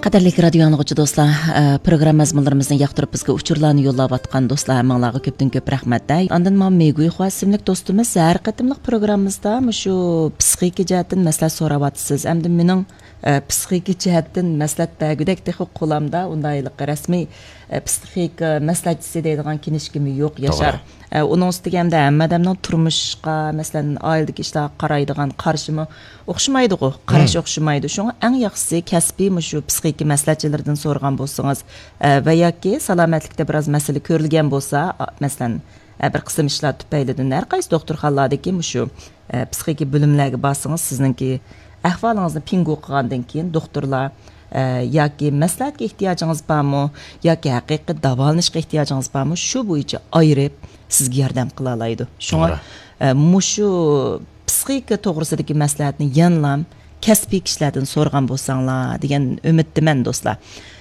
Qadarlik radio anlıqçı dostlar, program mazmunlarımızın yaxtırıp bizga uçurlarını yollab atqan dostlar, hammalarga köpdən köp rəhmət. Ondan mən Meygüy xasimlik dostumuz hər qatımlıq proqramımızda şu psixiki cəhətdən məsləhət sorawatsız. Əmdə mənim psixiki cəhətdən məsləhət bəgüdək texi qolamda undayılıq rəsmi psixik məsləhətçisi deyilən kiniş kimi yox yaşar. Onun üstüge hem de adamның turmuşqa, məsələn, ailədik işlər qaraydigan qarşımı oxşumaydı o, qaraş oxşumaydı. Şuna ən yaxşısı kəsbi şu psixiki məsləhətçilərdən sorğan bolsanız və ya ki salamatlıqda biraz məsələ görülgən bolsa, məsələn, bir qism işlər tüpəylidən hər qaysı doktorxanalardakı şu psixiki bölümlərə basınız, sizinki əhvalınızı ping oxuğandan keyin doktorlar yoki məsləhətə ehtiyacınız barmı, yoki həqiqi davolanışqa ehtiyacınız barmı, şu boyunca ayırıb sizga yordam qila oladi. Shunga mushu psixika to'g'risidagi maslahatni yanlam kasbiy kishilardan so'rgan bo'lsanglar degan umiddaman do'stlar.